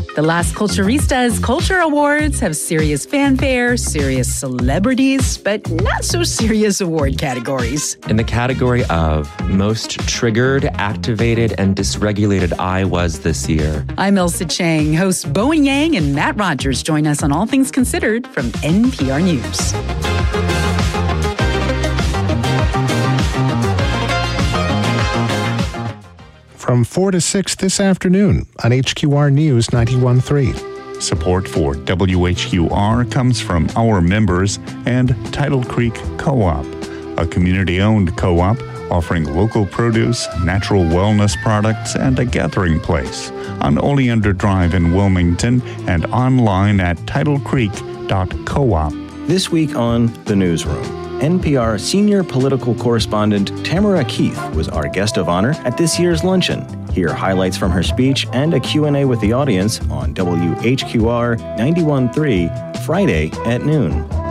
The Las Culturistas Culture Awards have serious fanfare, serious celebrities, but not so serious award categories. In the category of most triggered, activated, and dysregulated I was this year. I'm Elsa Chang. Hosts Bowen Yang and Matt Rogers join us on All Things Considered from NPR News. From 4 to 6 this afternoon on HQR News 91.3. Support for WHQR comes from our members and Tidal Creek Co-op, a community-owned co-op offering local produce, natural wellness products, and a gathering place on Oleander Drive in Wilmington and online at tidalcreek.coop. This week on The Newsroom, NPR senior political correspondent Tamara Keith was our guest of honor at this year's luncheon. Hear highlights from her speech and a Q&A with the audience on WHQR 91.3 Friday at noon.